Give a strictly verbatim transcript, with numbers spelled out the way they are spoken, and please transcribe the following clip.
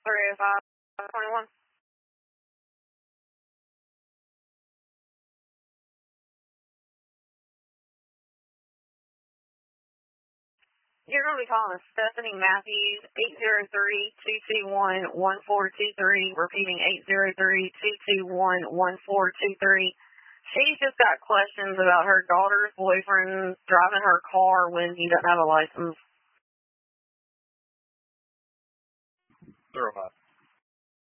three oh five twenty-one. You're going to be calling Stephanie Matthews, eight zero three, two two one, one four two three, repeating eight zero three, two two one, one four two three. She's just got questions about her daughter's boyfriend driving her car when he doesn't have a license. zero five.